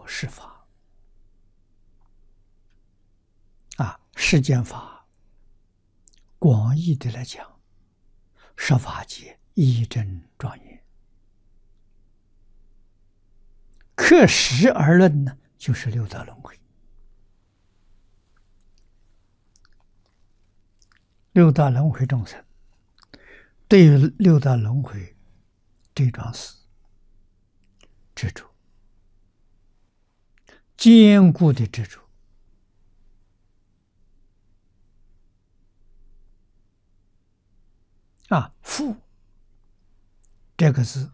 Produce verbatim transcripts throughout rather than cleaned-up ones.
释法啊，世间法广义的来讲，十法界一真庄严，刻实而论呢，就是六道轮回。六道轮回众生对于六道轮回这桩事执着，坚固的执着啊，负这个字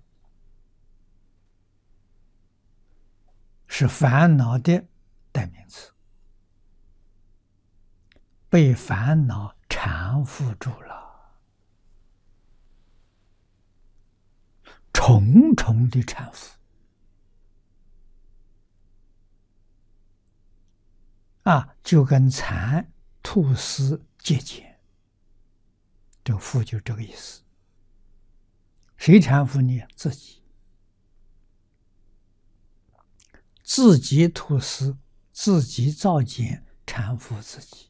是烦恼的代名词，被烦恼缠缚住了，重重的缠缚啊，就跟蚕吐丝结茧，这个缚就这个意思。谁缠缚你？自己，自己吐丝，自己造茧，缠缚自己。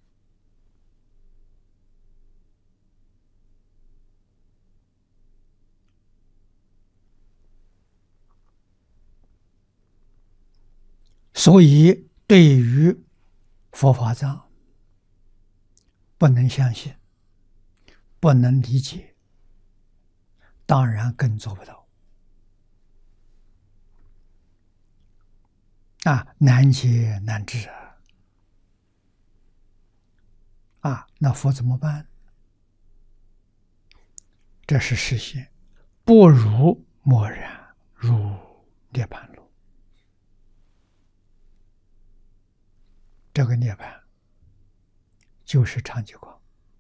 所以，对于佛法藏，不能相信，不能理解，当然更做不到啊，难解难治啊！啊，那佛怎么办？这是实现，不如默然入涅槃路。这个涅槃就是常寂光，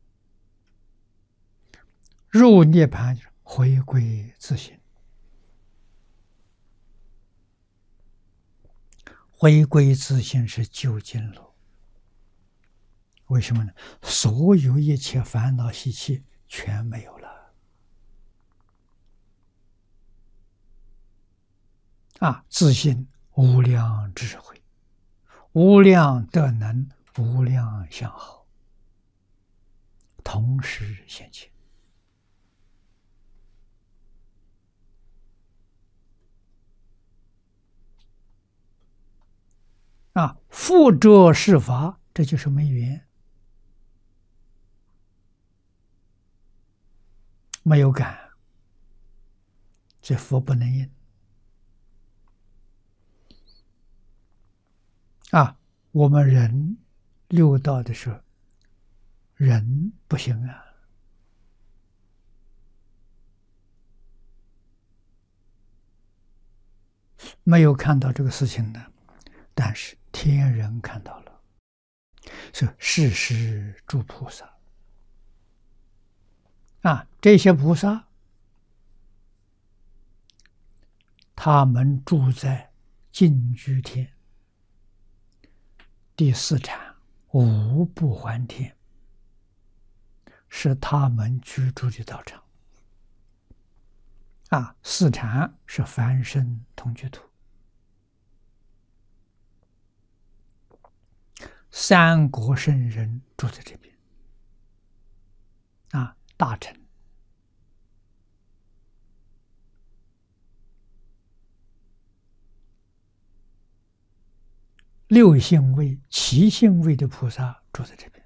入涅槃回归自性，回归自性是究竟路。为什么呢？所有一切烦恼习气全没有了啊！自性无量智慧，无量德能，无量相好，同时现前啊！复着是法，这就是没缘，没有感，这佛不能应啊！我们人六道的时候，人不行啊，没有看到这个事情的，但是天人看到了，是世世诸菩萨啊，这些菩萨，他们住在净居天第四禅无不还天，是他们居住的道场啊。四禅是凡圣同居土，三国圣人住在这边啊，大臣。六性位、七性位的菩萨住在这边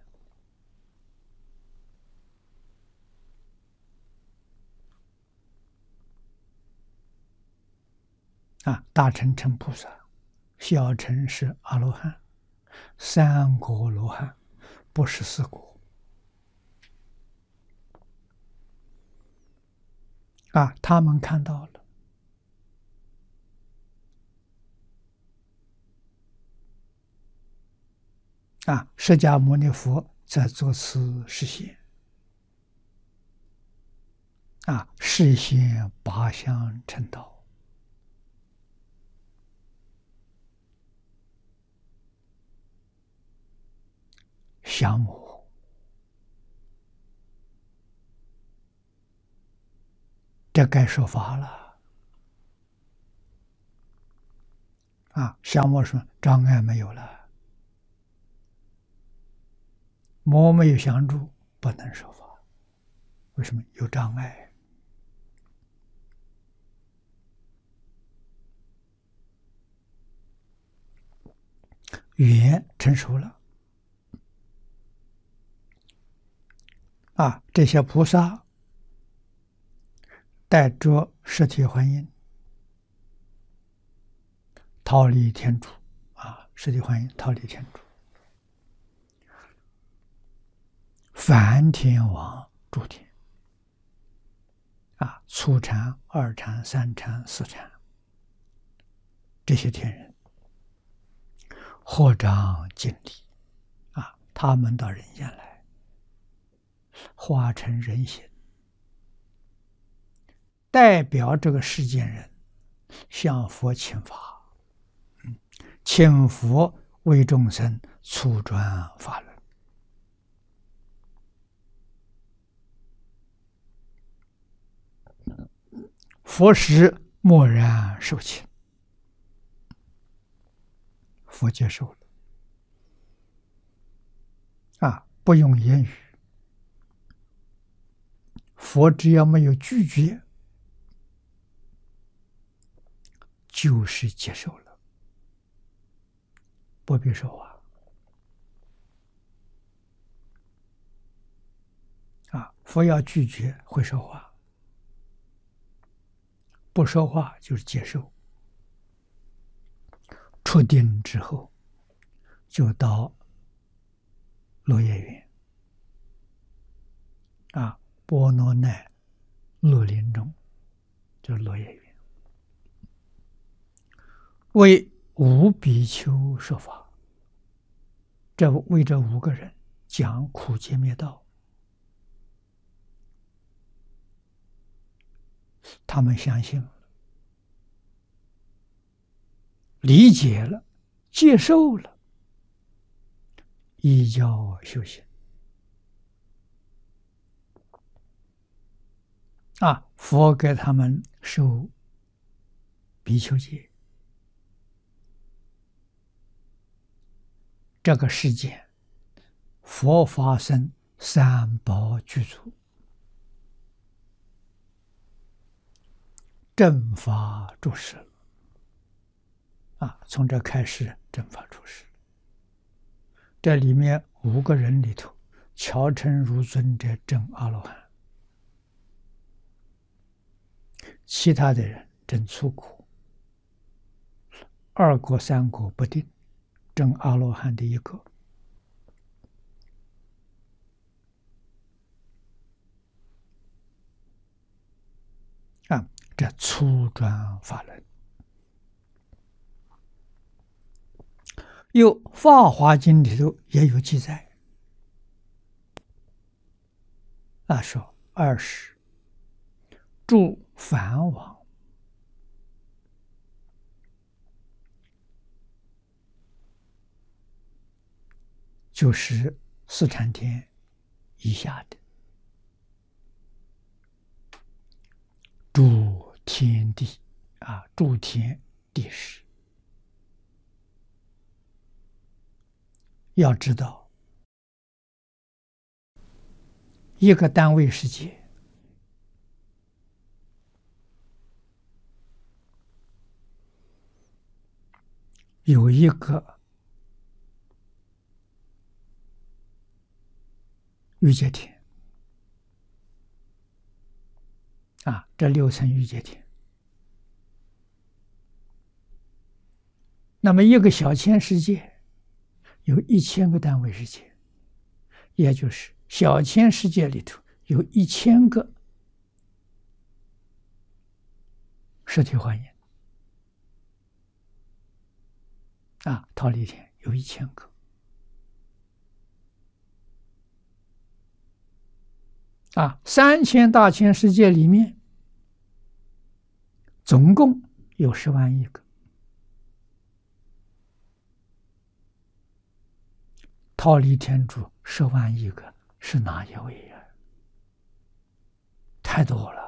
啊，大乘成菩萨，小乘是阿罗汉，三果罗汉，不是四果啊，他们看到了啊，释迦牟尼佛在作此示现啊，示现八相成道，降魔这该说法了啊，降魔说障碍没有了，魔没有降住，不能说法。为什么？有障碍。语言成熟了啊，这些菩萨带着实体幻音逃离天竺啊，实体幻音逃离天竺，梵天王诸天啊，初禅、二禅、三禅、四禅，这些天人合掌敬礼啊，他们到人间来，化成人形，代表这个世间人向佛请法，请佛为众生初转法轮。佛时默然受请，佛接受了啊，不用言语，佛只要没有拒绝，就是接受了，不必说话啊。佛要拒绝会说话，不说话就是接受。出定之后，就到落叶园啊，波罗奈乐林中，就是落叶园，为五比丘说法。这为这五个人讲苦集灭道，他们相信了，理解了，接受了，依教修行啊，佛给他们受比丘戒。这个世界，佛法僧三宝具足，正法住世了啊！从这开始，正法住世。这里面五个人里头，乔成如尊者证阿罗汉，其他的人证粗苦，二果三果不定，证阿罗汉的一个。啊，这初转法轮。有《法华经》里头也有记载，啊，说二十住梵王，就是四禅天以下的，诸天地啊，诸天地势。要知道，一个单位世界有一个欲界天啊，这六层欲界天。那么一个小千世界有一千个单位世界，也就是小千世界里头有一千个实体幻音啊，忉利天有一千个啊，三千大千世界里面总共有十万亿个。忉利天竺十万亿个是哪一位呀？太多了。